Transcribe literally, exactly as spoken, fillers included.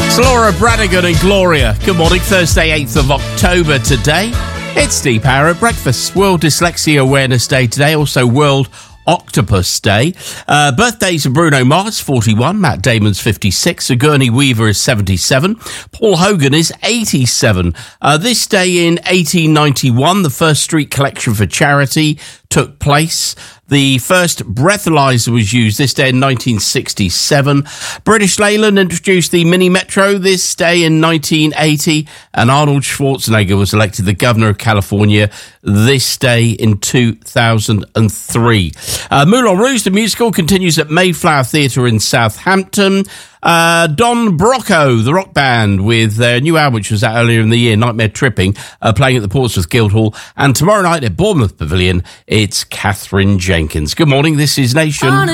Laura Branigan and Gloria. Good morning, Thursday, eighth of October today. It's Steve Power at breakfast. World Dyslexia Awareness Day today, also World Octopus Day. Uh, birthdays of Bruno Mars, forty-one. Matt Damon's fifty-six. Sigourney Weaver is seventy-seven. Paul Hogan is eighty-seven. Uh, this day in eighteen ninety-one, the first street collection for charity took place. The first breathalyzer was used this day in nineteen sixty-seven. British Leyland introduced the Mini Metro this day in nineteen eighty. And Arnold Schwarzenegger was elected the governor of California this day in two thousand three. Uh, Moulin Rouge, the musical, continues at Mayflower Theatre in Southampton. Uh, Don Brocco, the rock band, with their new album, which was out earlier in the year, Nightmare Tripping, uh, playing at the Portsmouth Guildhall. And tomorrow night at Bournemouth Pavilion, it's Catherine Jenkins. Good morning, this is Nation.